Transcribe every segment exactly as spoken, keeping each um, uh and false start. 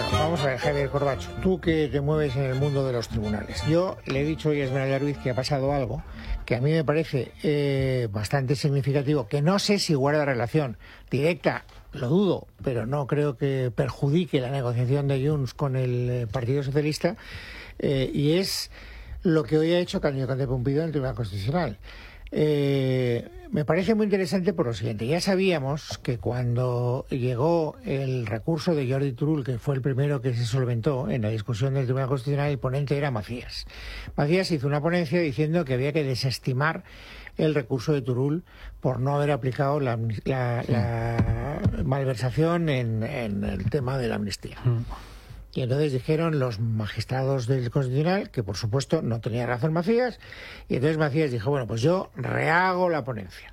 Vamos a ver, Javier Corbacho, tú que te mueves en el mundo de los tribunales. Yo le he dicho hoy a Esmeralda Ruiz que ha pasado algo que a mí me parece eh, bastante significativo, que no sé si guarda relación directa, lo dudo, pero no creo que perjudique la negociación de Junts con el eh, Partido Socialista, eh, y es lo que hoy ha hecho Cándido Conde Pumpido en el Tribunal Constitucional. Eh, me parece muy interesante por lo siguiente. Ya sabíamos que cuando llegó el recurso de Jordi Turull, que fue el primero que se solventó en la discusión del Tribunal Constitucional, el ponente era Macías. Macías hizo una ponencia diciendo que había que desestimar el recurso de Turull por no haber aplicado la, la, la malversación en, en el tema de la amnistía. Mm. Y entonces dijeron los magistrados del Constitucional que, por supuesto, no tenía razón Macías, y entonces Macías dijo, bueno, pues yo rehago la ponencia.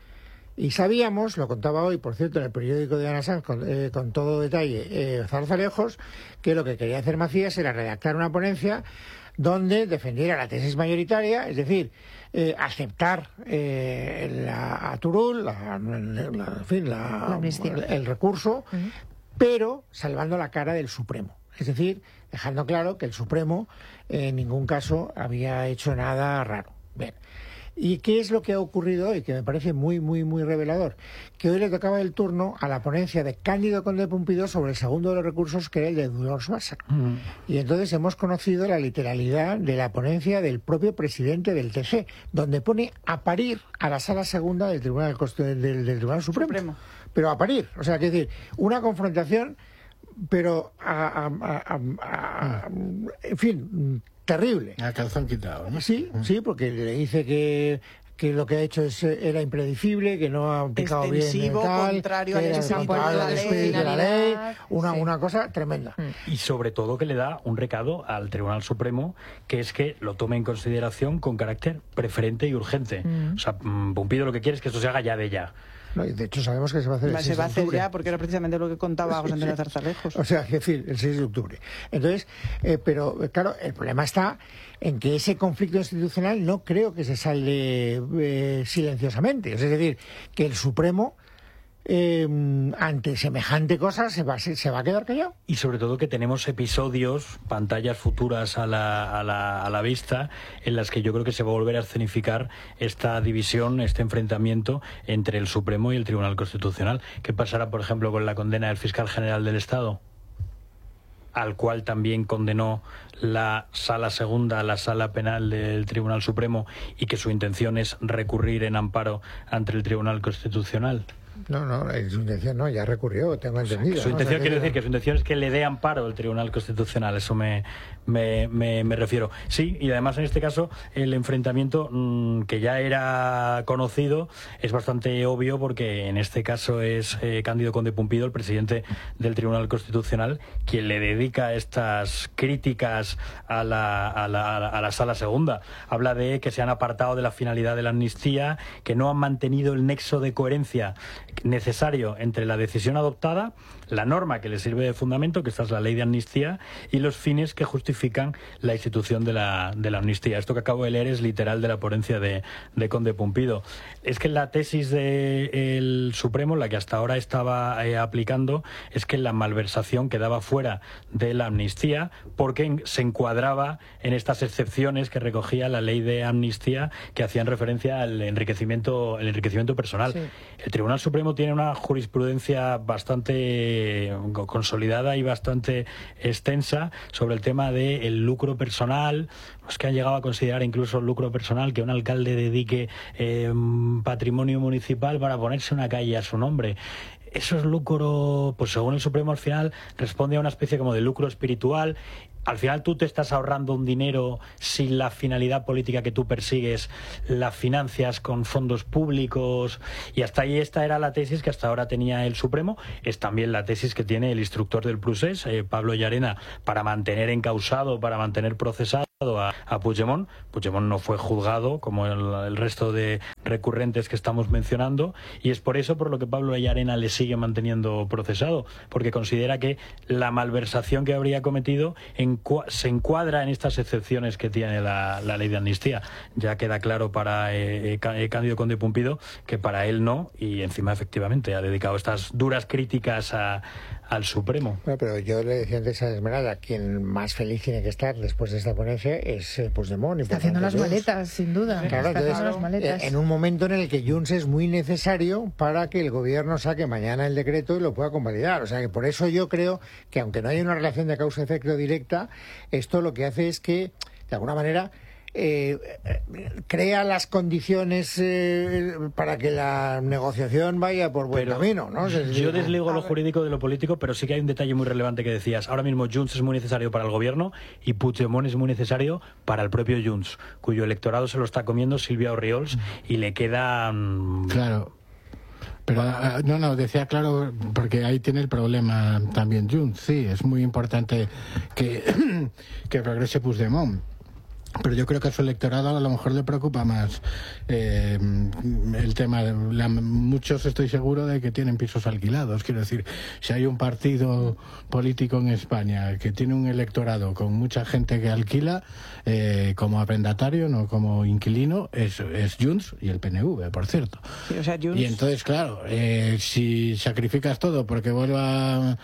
Y sabíamos, lo contaba hoy, por cierto, en el periódico de Ana Sanz, con, eh, con todo detalle, eh, Zarzalejos, que lo que quería hacer Macías era redactar una ponencia donde defendiera la tesis mayoritaria, es decir, eh, aceptar eh, la, a Turull, la, la, en fin, la, el, el recurso, uh-huh. pero salvando la cara del Supremo. Es decir, dejando claro que el Supremo eh, en ningún caso había hecho nada raro. Bien. ¿Y qué es lo que ha ocurrido hoy? Que me parece muy, muy, muy revelador. Que hoy le tocaba el turno a la ponencia de Cándido Conde Pumpido sobre el segundo de los recursos, que era el de Dolors Bassa. Mm. Y entonces hemos conocido la literalidad de la ponencia del propio presidente del T C, donde pone a parir a la sala segunda del Tribunal, del, del, del Tribunal Supremo. Supremo. Pero a parir. O sea, que decir, una confrontación, pero a, a, a, a, a, en fin, terrible. A calzón quitado, ¿no? Sí, sí, porque le dice que que lo que ha hecho es, era impredecible, que no ha aplicado bien tal, contrario que al espíritu de la, la ley, una, sí. una cosa tremenda. Y sobre todo que le da un recado al Tribunal Supremo, que es que lo tome en consideración con carácter preferente y urgente. Mm. O sea, Pumpido lo que quiere es que esto se haga ya de ya. No, y de hecho sabemos que se va a hacer el se seis va de octubre. a hacer ya, porque era precisamente lo que contaba José Antonio Zarzalejos. O sea, es decir, el seis de octubre. Entonces, eh, pero claro, el problema está en que ese conflicto institucional no creo que se salde eh, silenciosamente. Es decir, que el Supremo, Eh, ante semejante cosa se va, se, se va a quedar callado. Y sobre todo que tenemos episodios, pantallas futuras a la, a, la, a la vista, en las que yo creo que se va a volver a escenificar esta división, este enfrentamiento entre el Supremo y el Tribunal Constitucional. ¿Qué pasará, por ejemplo, con la condena del fiscal general del Estado, al cual también condenó la Sala Segunda, la Sala Penal del Tribunal Supremo, y que su intención es recurrir en amparo ante el Tribunal Constitucional? No, no, su intención no, ya recurrió, tengo entendido. Su intención, ¿no? quiere decir que su intención es que le dé amparo el Tribunal Constitucional, eso me, me, me, me refiero. Sí, y además en este caso el enfrentamiento mmm, que ya era conocido es bastante obvio, porque en este caso es eh, Cándido Conde Pumpido, el presidente del Tribunal Constitucional, quien le dedica estas críticas a la, a la, a la Sala Segunda. Habla de que se han apartado de la finalidad de la amnistía, que no han mantenido el nexo de coherencia necesario entre la decisión adoptada, la norma que le sirve de fundamento, que esta es la ley de amnistía, y los fines que justifican la institución de la, de la amnistía. Esto que acabo de leer es literal de la ponencia de, de Conde Pumpido. Es que la tesis del Supremo, la que hasta ahora estaba eh, aplicando, es que la malversación quedaba fuera de la amnistía porque se encuadraba en estas excepciones que recogía la ley de amnistía, que hacían referencia al enriquecimiento, el enriquecimiento personal. Sí. El Tribunal Supremo tiene una jurisprudencia bastante consolidada y bastante extensa sobre el tema del lucro personal. Los que han llegado a considerar incluso el lucro personal que un alcalde dedique eh, patrimonio municipal para ponerse una calle a su nombre. Eso es lucro, pues según el Supremo al final responde a una especie como de lucro espiritual. Al final tú te estás ahorrando un dinero si la finalidad política que tú persigues la financias con fondos públicos, y hasta ahí esta era la tesis que hasta ahora tenía el Supremo. Es también la tesis que tiene el instructor del procés, eh, Pablo Llarena, para mantener encausado, para mantener procesado A, a Puigdemont. Puigdemont no fue juzgado como el, el resto de recurrentes que estamos mencionando, y es por eso por lo que Pablo Llarena le sigue manteniendo procesado, porque considera que la malversación que habría cometido encua se encuadra en estas excepciones que tiene la, la ley de amnistía. Ya queda claro para eh, eh, Cándido Conde Pumpido que para él no, y encima efectivamente ha dedicado estas duras críticas a, al Supremo. Bueno, pero yo le decía antes a Esmeralda, quien más feliz tiene que estar después de esta ponencia es eh, Puigdemont. Está haciendo las maletas, sin duda. Claro, está entonces, las maletas. En un momento en el que Junts es muy necesario para que el gobierno saque mañana el decreto y lo pueda convalidar. O sea que por eso yo creo que aunque no haya una relación de causa-efecto directa, esto lo que hace es que, de alguna manera, Eh, crea las condiciones eh, para que la negociación vaya por buen pero camino, ¿no? Yo desligo lo jurídico de lo político, pero sí que hay un detalle muy relevante que decías. Ahora mismo Junts es muy necesario para el gobierno y Puigdemont es muy necesario para el propio Junts, cuyo electorado se lo está comiendo Silvia Orriols y le queda... Um... Claro. Pero uh, no, no, decía claro, porque ahí tiene el problema también Junts. Sí, es muy importante que, que progrese Puigdemont. Pero yo creo que a su electorado a lo mejor le preocupa más eh, el tema. De la, muchos estoy seguro de que tienen pisos alquilados. Quiero decir, si hay un partido político en España que tiene un electorado con mucha gente que alquila, eh, como arrendatario, no como inquilino, es, es Junts y el P N V, por cierto. Sí, o sea, Junts... Y entonces, claro, eh, si sacrificas todo porque vuelva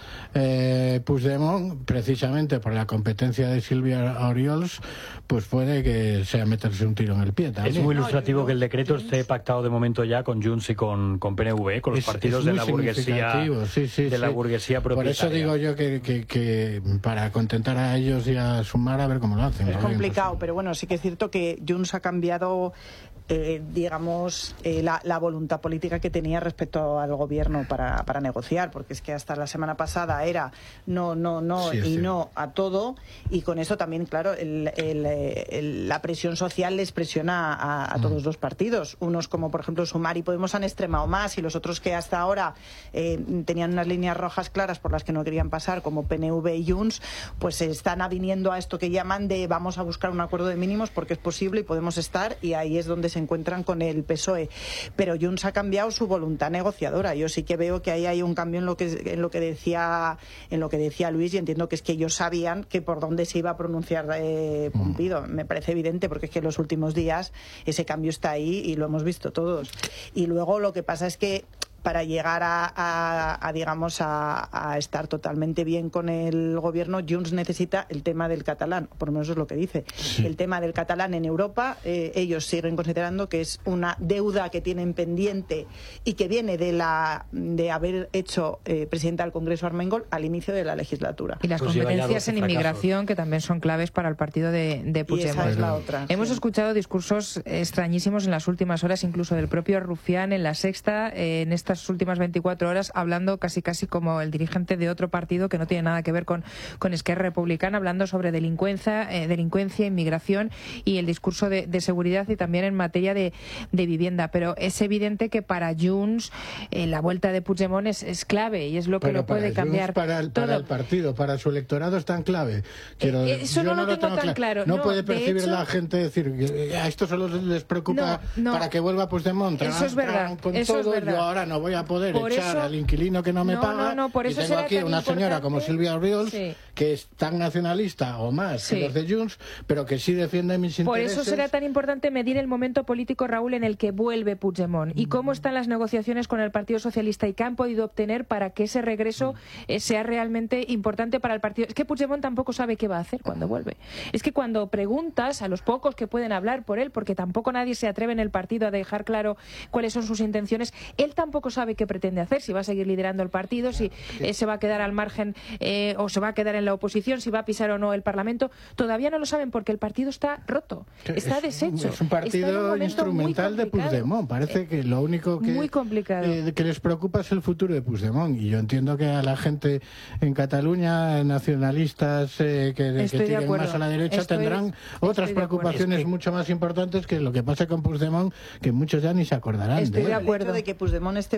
eh, Puigdemont, precisamente por la competencia de Silvia Oriols, pues puede que sea meterse un tiro en el pie también. Es muy ilustrativo que el decreto esté pactado de momento ya con Junts y con, con P N V, con los es, partidos es de la burguesía sí, sí, de sí. la burguesía propietaria. Por eso digo yo que, que, que para contentar a ellos y a Sumar, a ver cómo lo hacen. Es ¿no? complicado, pero bueno, sí que es cierto que Junts ha cambiado, eh, digamos, eh, la, la voluntad política que tenía respecto al gobierno para, para negociar, porque es que hasta la semana pasada era no, no, no sí, y sí. no a todo, y con eso también, claro, el, el, el, la presión social les presiona a, a mm. todos los partidos. Unos como, por ejemplo, Sumar y Podemos han extremado más, y los otros que hasta ahora eh, tenían unas líneas rojas claras por las que no querían pasar, como P N V y Junts, pues están aviniendo a esto que llaman de vamos a buscar un acuerdo de mínimos porque es posible y podemos estar, y ahí es donde se encuentran con el P S O E. Pero Junts ha cambiado su voluntad negociadora. Yo sí que veo que ahí hay un cambio en lo que en lo que decía en lo que decía Luis, y entiendo que es que ellos sabían que por dónde se iba a pronunciar eh, Pumpido. Me parece evidente, porque es que en los últimos días ese cambio está ahí y lo hemos visto todos. Y luego lo que pasa es que para llegar a, a, a digamos, a, a estar totalmente bien con el gobierno, Junts necesita el tema del catalán, por lo menos es lo que dice. Sí. El tema del catalán en Europa, eh, ellos siguen considerando que es una deuda que tienen pendiente y que viene de la de haber hecho eh, presidenta del Congreso Armengol al inicio de la legislatura. Y las pues competencias en inmigración, que también son claves para el partido de, de Puigdemont. Y esa es la otra. Hemos sí. escuchado discursos extrañísimos en las últimas horas, incluso del propio Rufián en La Sexta, eh, en esta estas últimas veinticuatro horas, hablando casi casi como el dirigente de otro partido que no tiene nada que ver con, con Esquerra Republicana, hablando sobre delincuencia, eh, delincuencia, inmigración y el discurso de, de seguridad, y también en materia de, de vivienda. Pero es evidente que para Junts eh, la vuelta de Puigdemont es, es clave, y es lo que Pero lo puede para cambiar Junts, para el, todo. Para el partido, para su electorado es tan clave. Quiero, eh, eso no, no lo tengo, tengo tan claro. No, no puede percibir hecho, la gente decir que a esto solo les preocupa no, no, para que vuelva Puigdemont. Eso es verdad. Con eso todo, es verdad. Yo ahora no voy a poder por echar eso, al inquilino que no me no, paga. No, no, por eso y tengo aquí una señora como Silvia Orriols, sí. que es tan nacionalista o más sí. que los de Junts, pero que sí defiende mis por intereses. Por eso será tan importante medir el momento político, Raúl, en el que vuelve Puigdemont, y cómo están las negociaciones con el Partido Socialista y qué han podido obtener para que ese regreso eh, sea realmente importante para el partido. Es que Puigdemont tampoco sabe qué va a hacer cuando vuelve. Es que cuando preguntas a los pocos que pueden hablar por él, porque tampoco nadie se atreve en el partido a dejar claro cuáles son sus intenciones, él tampoco sabe qué pretende hacer, si va a seguir liderando el partido, si eh, se va a quedar al margen eh, o se va a quedar en la oposición, si va a pisar o no el Parlamento. Todavía no lo saben porque el partido está roto, está es, deshecho. Es un partido un instrumental de Puigdemont. Parece que lo único que, muy complicado. Eh, que les preocupa es el futuro de Puigdemont. Y yo entiendo que a la gente en Cataluña, nacionalistas eh, que, que tienen más a la derecha, estoy, tendrán otras preocupaciones es que... mucho más importantes que lo que pasa con Puigdemont, que muchos ya ni se acordarán. Estoy de, de acuerdo de que Puigdemont esté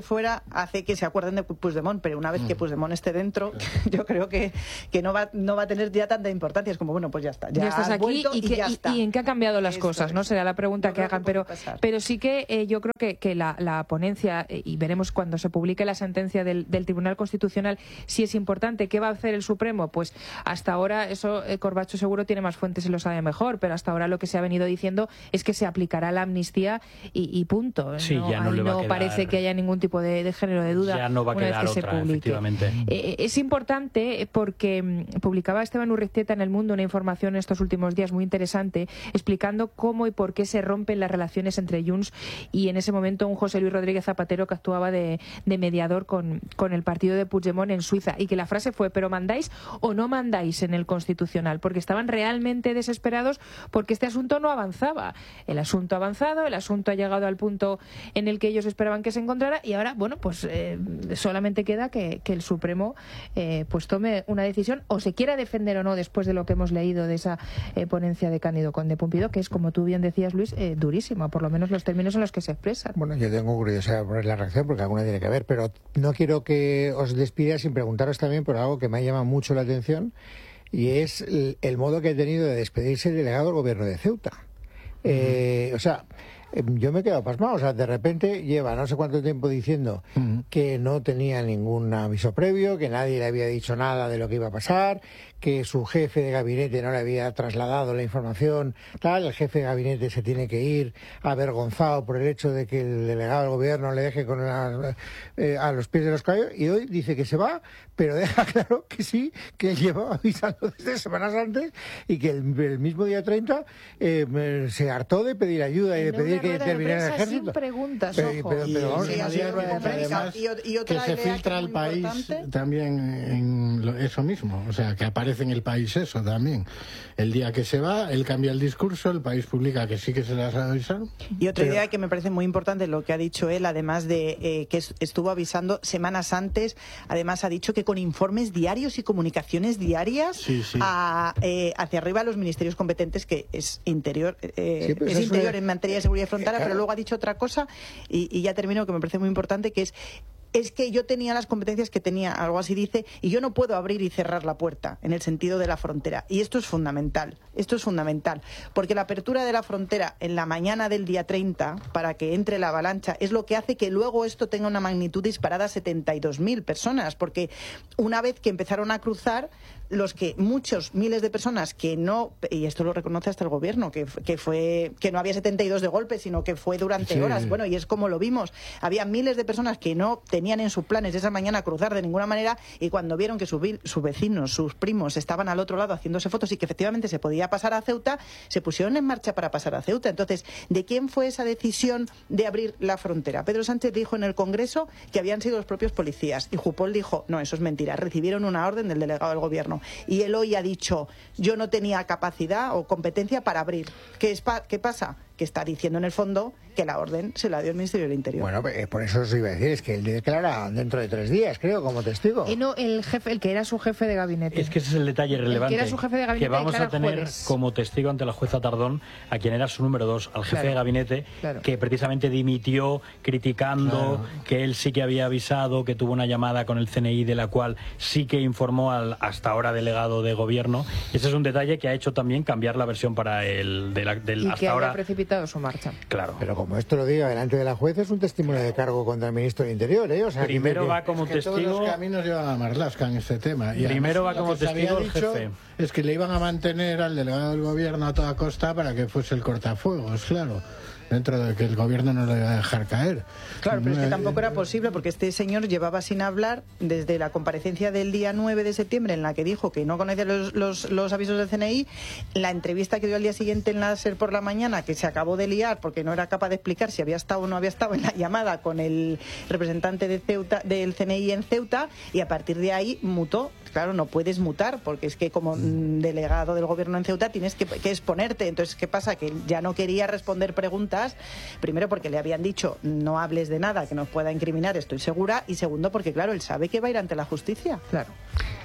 esté fuera hace que se acuerden de Puigdemont, pero una vez mm. que Puigdemont esté dentro, yo creo que, que no, va, no va a tener ya tanta importancia. Es como, bueno, pues ya está. Ya, ya estás aquí y, y, que, ya y, está. y en qué han cambiado las Esto cosas, es. ¿no? Será la pregunta yo que hagan, que pero, pero sí que eh, yo creo que, que la, la ponencia, eh, y veremos cuando se publique la sentencia del, del Tribunal Constitucional, si es importante. ¿Qué va a hacer el Supremo? Pues hasta ahora, eso eh, Corbacho seguro tiene más fuentes y lo sabe mejor, pero hasta ahora lo que se ha venido diciendo es que se aplicará la amnistía y, y punto. Sí, no, ya no, ahí le va no a quedar... parece que haya ningún tipo de, de género de duda. Ya no va a una quedar vez que otra, se publique. efectivamente. Eh, es importante porque mm, publicaba Esteban Urriztieta en El Mundo una información en estos últimos días muy interesante, explicando cómo y por qué se rompen las relaciones entre Junts y en ese momento un José Luis Rodríguez Zapatero que actuaba de, de mediador con, con el partido de Puigdemont en Suiza, y que la frase fue: ¿pero mandáis o no mandáis en el Constitucional? Porque estaban realmente desesperados porque este asunto no avanzaba. El asunto ha avanzado, el asunto ha llegado al punto en el que ellos esperaban que se encontrara, y ahora, bueno, pues eh, solamente queda que, que el Supremo eh, pues tome una decisión, o se quiera defender o no, después de lo que hemos leído de esa eh, ponencia de Cándido Conde Pumpido, que es, como tú bien decías, Luis, eh, durísima, por lo menos los términos en los que se expresan. Bueno, yo tengo curiosidad por la reacción, porque alguna tiene que ver, pero no quiero que os despida sin preguntaros también por algo que me ha llamado mucho la atención, y es el, el modo que ha tenido de despedirse el delegado del gobierno de Ceuta. Uh-huh. eh, o sea, yo me he quedado pasmado. O sea, de repente lleva no sé cuánto tiempo diciendo uh-huh. que no tenía ningún aviso previo, que nadie le había dicho nada de lo que iba a pasar, que su jefe de gabinete no le había trasladado la información, tal. El jefe de gabinete se tiene que ir avergonzado por el hecho de que el delegado del gobierno le deje con la, eh, a los pies de los caballos, y hoy dice que se va, pero deja claro que sí, que él llevaba avisando desde semanas antes, y que el, el mismo día treinta eh, se hartó de pedir ayuda y de pedir que terminara el ejército. Sin preguntas, pero, ojo. pero, pero, pero, y, sí, y, además, y, y que se filtra el país también en lo, eso mismo, o sea, que aparece en el país eso también. El día que se va, él cambia el discurso, el país publica que sí que se las avisaron. Y otra pero... idea que me parece muy importante, lo que ha dicho él, además de eh, que estuvo avisando semanas antes, además ha dicho que con informes diarios y comunicaciones diarias sí, sí. A, eh, hacia arriba a los ministerios competentes, que es interior, eh, sí, pues es interior me... en materia de seguridad frontal, claro. Pero luego ha dicho otra cosa, y, y ya termino, que me parece muy importante, que es es que yo tenía las competencias que tenía, algo así dice, y yo no puedo abrir y cerrar la puerta en el sentido de la frontera. Y esto es fundamental, esto es fundamental, porque la apertura de la frontera en la mañana del día treinta, para que entre la avalancha, es lo que hace que luego esto tenga una magnitud disparada a setenta y dos mil personas, porque una vez que empezaron a cruzar, los que muchos miles de personas que no, y esto lo reconoce hasta el gobierno, que, que fue que no había setenta y dos de golpe, sino que fue durante sí. horas, bueno, y es como lo vimos, había miles de personas que no tenían en sus planes esa mañana cruzar de ninguna manera, y cuando vieron que sus, sus vecinos, sus primos estaban al otro lado haciéndose fotos y que efectivamente se podía pasar a Ceuta, se pusieron en marcha para pasar a Ceuta. Entonces, ¿de quién fue esa decisión de abrir la frontera? Pedro Sánchez dijo en el Congreso que habían sido los propios policías, y Jupol dijo, no, eso es mentira, recibieron una orden del delegado del gobierno. Y él hoy ha dicho, yo no tenía capacidad o competencia para abrir. ¿Qué, es pa ¿Qué pasa? Que está diciendo en el fondo que la orden se la dio el Ministerio del Interior. Bueno, eh, por eso os iba a decir, es que él declara dentro de tres días, creo, como testigo. Y no, el jefe, el que era su jefe de gabinete. Es que ese es el detalle relevante. El que era su jefe de gabinete, que vamos a tener jueves. como testigo ante la jueza Tardón a quien era su número dos, al jefe claro, de gabinete, claro. que precisamente dimitió criticando claro. que él sí que había avisado, que tuvo una llamada con el C N I de la cual sí que informó al hasta ahora delegado de gobierno. Ese es un detalle que ha hecho también cambiar la versión para el de la, del y hasta que haya ahora precipitado su marcha. Claro. Pero como esto lo diga delante de la juez, es un testimonio de cargo contra el ministro del Interior, ¿eh? O sea, primero que, va como es que testigo. Todos los caminos llevan a Marlaska en este tema. Y primero va lo como que se testigo había el dicho jefe. Es que le iban a mantener al delegado del gobierno a toda costa para que fuese el cortafuegos, claro. Dentro de que el gobierno no le iba a dejar caer. Claro, pero es que tampoco era posible, porque este señor llevaba sin hablar desde la comparecencia del día nueve de septiembre, en la que dijo que no conocía los, los, los avisos del C N I, la entrevista que dio al día siguiente en la SER por la mañana, que se acabó de liar porque no era capaz de explicar si había estado o no había estado en la llamada con el representante de Ceuta, del C N I en Ceuta, y a partir de ahí mutó. Claro, no puedes mutar, porque es que como mm, delegado del gobierno en Ceuta tienes que, que exponerte. Entonces, ¿qué pasa? Que ya no quería responder preguntas, primero porque le habían dicho no hables de nada que nos pueda incriminar, estoy segura, y segundo porque, claro, él sabe que va a ir ante la justicia. Claro.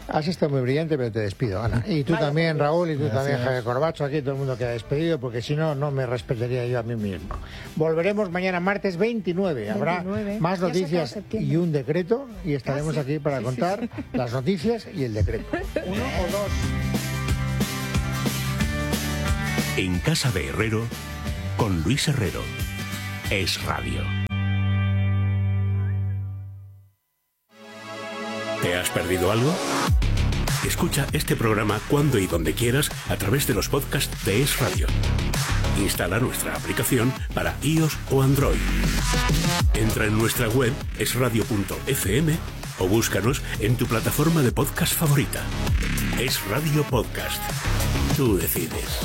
Has estado muy brillante, pero te despido, Ana. Y tú Vaya, también, Raúl, y tú Gracias. también, Javier Corbacho. Aquí todo el mundo queda despedido, porque si no, no me respetaría yo a mí mismo. Volveremos mañana martes veintinueve. Habrá veintinueve. más Ya se acaba noticias septiembre. y un decreto, y estaremos Ah, sí. aquí para Sí, sí, contar sí. las noticias y el decreto. Uno o dos. En Casa de Herrero, con Luis Herrero. Es Radio. ¿Te has perdido algo? Escucha este programa cuando y donde quieras a través de los podcasts de Es Radio. Instala nuestra aplicación para iOS o Android. Entra en nuestra web es radio punto f m o búscanos en tu plataforma de podcast favorita. Es Radio Podcast. Tú decides.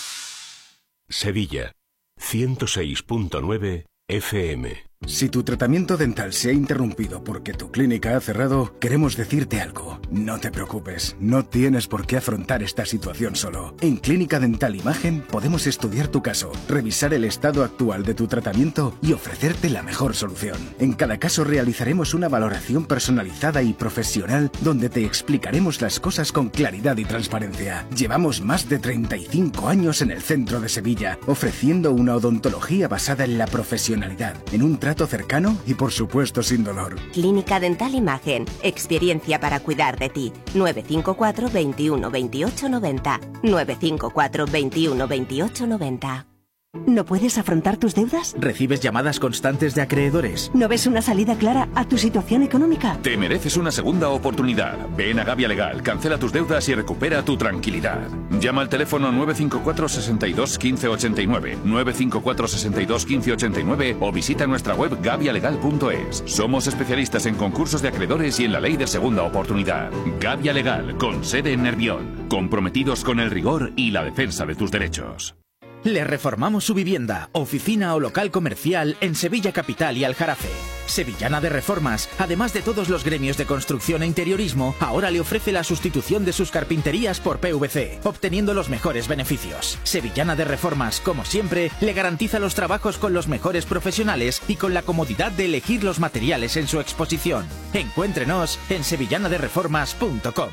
Sevilla, ciento seis punto nueve F M. Si tu tratamiento dental se ha interrumpido porque tu clínica ha cerrado, queremos decirte algo. No te preocupes, no tienes por qué afrontar esta situación solo. En Clínica Dental Imagen podemos estudiar tu caso, revisar el estado actual de tu tratamiento y ofrecerte la mejor solución. En cada caso realizaremos una valoración personalizada y profesional donde te explicaremos las cosas con claridad y transparencia. Llevamos más de treinta y cinco años en el centro de Sevilla, ofreciendo una odontología basada en la profesionalidad, en un trato cercano y por supuesto sin dolor. Clínica Dental Imagen. Experiencia para cuidar de ti. nueve cinco cuatro, veintiuno, veintiocho, noventa. nueve cinco cuatro, veintiuno, veintiocho, noventa. ¿No puedes afrontar tus deudas? ¿Recibes llamadas constantes de acreedores? ¿No ves una salida clara a tu situación económica? Te mereces una segunda oportunidad. Ven a Gavia Legal, cancela tus deudas y recupera tu tranquilidad. Llama al teléfono nueve cinco cuatro, sesenta y dos, quince ochenta y nueve, nueve cinco cuatro, sesenta y dos, quince ochenta y nueve o visita nuestra web gavia legal punto es. Somos especialistas en concursos de acreedores y en la ley de segunda oportunidad. Gavia Legal, con sede en Nervión. Comprometidos con el rigor y la defensa de tus derechos. Le reformamos su vivienda, oficina o local comercial en Sevilla Capital y Aljarafe. Sevillana de Reformas, además de todos los gremios de construcción e interiorismo, ahora le ofrece la sustitución de sus carpinterías por P V C, obteniendo los mejores beneficios. Sevillana de Reformas, como siempre, le garantiza los trabajos con los mejores profesionales y con la comodidad de elegir los materiales en su exposición. Encuéntrenos en sevillana de reformas punto com.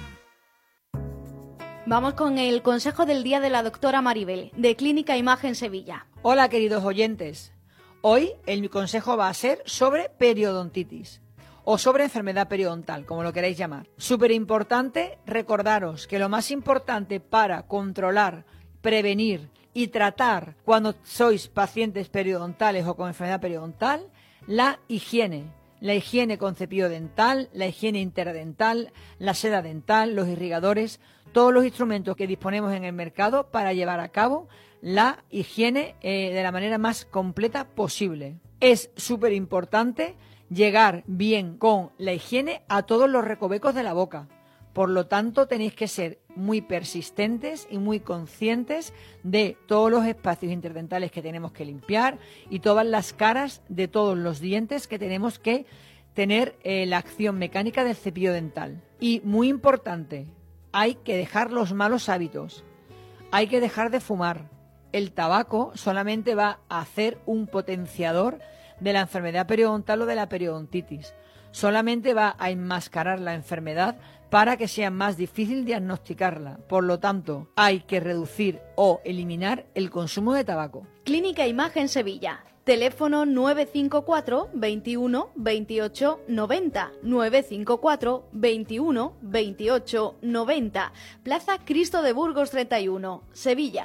Vamos con el consejo del día de la doctora Maribel, de Clínica Imagen Sevilla. Hola, queridos oyentes. Hoy el mi consejo va a ser sobre periodontitis o sobre enfermedad periodontal, como lo queráis llamar. Súper importante recordaros que lo más importante para controlar, prevenir y tratar cuando sois pacientes periodontales o con enfermedad periodontal, la higiene. La higiene con cepillo dental, la higiene interdental, la seda dental, los irrigadores, todos los instrumentos que disponemos en el mercado para llevar a cabo la higiene eh, de la manera más completa posible. Es súper importante llegar bien con la higiene a todos los recovecos de la boca. Por lo tanto, tenéis que ser muy persistentes y muy conscientes de todos los espacios interdentales que tenemos que limpiar y todas las caras de todos los dientes que tenemos que tener eh, la acción mecánica del cepillo dental. Y muy importante, hay que dejar los malos hábitos, hay que dejar de fumar. El tabaco solamente va a hacer un potenciador de la enfermedad periodontal o de la periodontitis. Solamente va a enmascarar la enfermedad para que sea más difícil diagnosticarla. Por lo tanto, hay que reducir o eliminar el consumo de tabaco. Clínica Imagen Sevilla. Teléfono nueve cinco cuatro, veintiuno, veintiocho, noventa. nueve cinco cuatro, veintiuno, veintiocho, noventa. Plaza Cristo de Burgos treinta y uno, Sevilla.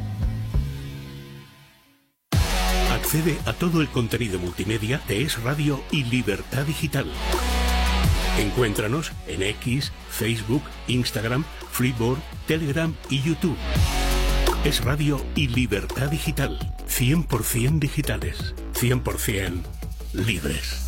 Accede a todo el contenido multimedia de Es Radio y Libertad Digital. Encuéntranos en X, Facebook, Instagram, Freeboard, Telegram y YouTube. Es Radio y Libertad Digital. cien por ciento digitales. cien por ciento libres.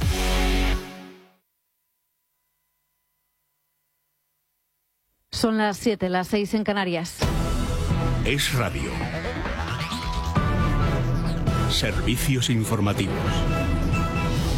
Son las siete, las seis en Canarias. Es Radio. Servicios informativos.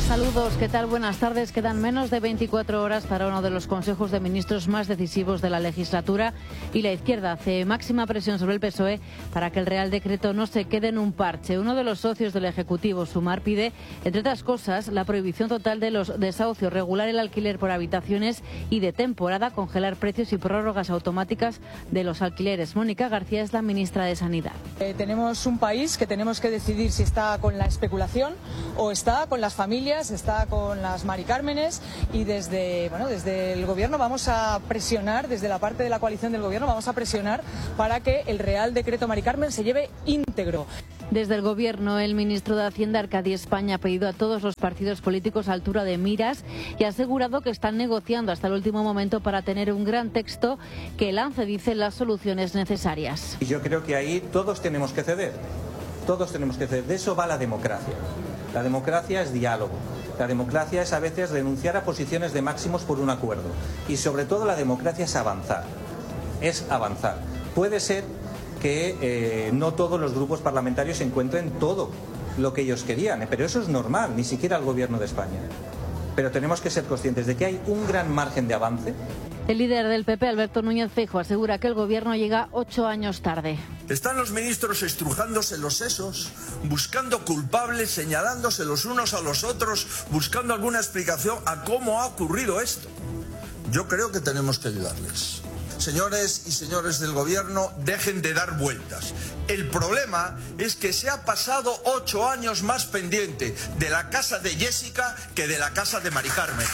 Saludos, ¿qué tal? Buenas tardes. Quedan menos de veinticuatro horas para uno de los consejos de ministros más decisivos de la legislatura y la izquierda hace máxima presión sobre el P S O E para que el Real Decreto no se quede en un parche. Uno de los socios del Ejecutivo, Sumar, pide, entre otras cosas, la prohibición total de los desahucios, regular el alquiler por habitaciones y de temporada, congelar precios y prórrogas automáticas de los alquileres. Mónica García es la ministra de Sanidad. Eh, tenemos un país que tenemos que decidir si está con la especulación o está con las familias, está con las Mari Cármenes, y desde, bueno, desde el Gobierno vamos a presionar, desde la parte de la coalición del Gobierno vamos a presionar para que el Real Decreto Mari Carmen se lleve íntegro. Desde el Gobierno, el ministro de Hacienda, Arcadi España, ha pedido a todos los partidos políticos altura de miras y ha asegurado que están negociando hasta el último momento para tener un gran texto que lance, dice, las soluciones necesarias. Y yo creo que ahí todos tenemos que ceder, todos tenemos que ceder. De eso va la democracia. La democracia es diálogo. La democracia es a veces renunciar a posiciones de máximos por un acuerdo. Y sobre todo la democracia es avanzar. Es avanzar. Puede ser que eh, no todos los grupos parlamentarios encuentren todo lo que ellos querían, ¿eh? pero eso es normal, ni siquiera el Gobierno de España. Pero tenemos que ser conscientes de que hay un gran margen de avance. El líder del P P, Alberto Núñez Feijóo, asegura que el Gobierno llega ocho años tarde. Están los ministros estrujándose los sesos, buscando culpables, señalándose los unos a los otros, buscando alguna explicación a cómo ha ocurrido esto. Yo creo que tenemos que ayudarles. Señores y señores del Gobierno, dejen de dar vueltas. El problema es que se ha pasado ocho años más pendiente de la casa de Jessica que de la casa de Mari Carmen.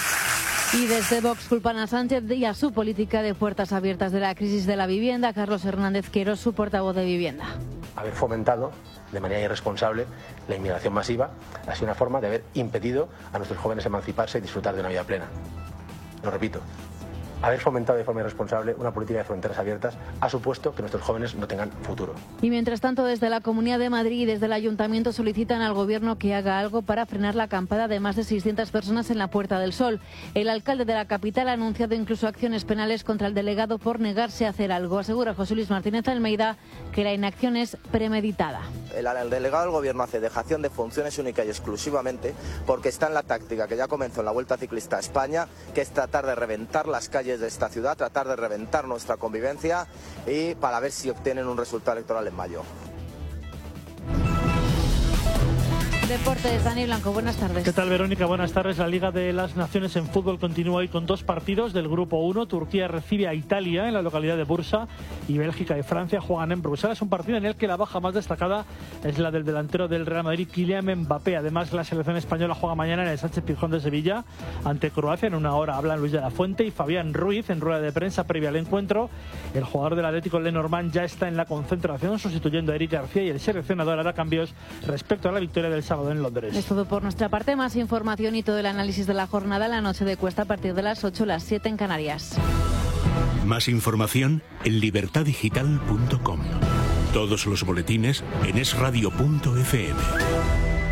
Y desde Vox culpan a Sánchez y a su política de puertas abiertas de la crisis de la vivienda. Carlos Hernández Quero, su portavoz de Vivienda. Haber fomentado de manera irresponsable la inmigración masiva ha sido una forma de haber impedido a nuestros jóvenes emanciparse y disfrutar de una vida plena. Lo repito. Haber fomentado de forma irresponsable una política de fronteras abiertas ha supuesto que nuestros jóvenes no tengan futuro. Y mientras tanto, desde la Comunidad de Madrid y desde el Ayuntamiento solicitan al Gobierno que haga algo para frenar la acampada de más de seiscientas personas en la Puerta del Sol. El alcalde de la capital ha anunciado incluso acciones penales contra el delegado por negarse a hacer algo. Asegura José Luis Martínez Almeida que la inacción es premeditada. El, el delegado del Gobierno hace dejación de funciones única y exclusivamente porque está en la táctica que ya comenzó en la Vuelta Ciclista a España, que es tratar de reventar las calles de esta ciudad, tratar de reventar nuestra convivencia y para ver si obtienen un resultado electoral en mayo. Deportes, Dani Blanco, buenas tardes. ¿Qué tal, Verónica? Buenas tardes. La Liga de las Naciones en fútbol continúa hoy con dos partidos del Grupo uno. Turquía recibe a Italia en la localidad de Bursa y Bélgica y Francia juegan en Bruselas. Un partido en el que la baja más destacada es la del delantero del Real Madrid, Kylian Mbappé. Además, la selección española juega mañana en el Sánchez-Pizjuán de Sevilla ante Croacia. En una hora hablan Luis de la Fuente y Fabián Ruiz en rueda de prensa previa al encuentro. El jugador del Atlético, Lenormand, ya está en la concentración sustituyendo a Eric García y el seleccionador hará cambios respecto a la victoria del sábado en Londres. Es todo por nuestra parte. Más información y todo el análisis de la jornada la noche de Cuesta a partir de las ocho, las siete en Canarias. Más información en libertad digital punto com. Todos los boletines en es radio punto efe eme.